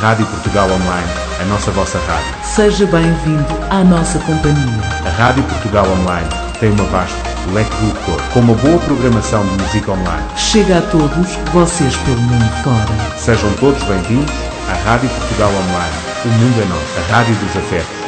Rádio Portugal Online, a vossa rádio. Seja bem-vindo à nossa companhia. A Rádio Portugal Online tem uma vasta leque de locutor, com uma boa programação de música online. Chega a todos vocês pelo mundo fora. Sejam todos bem-vindos à Rádio Portugal Online. O mundo é nosso, a rádio dos afetos.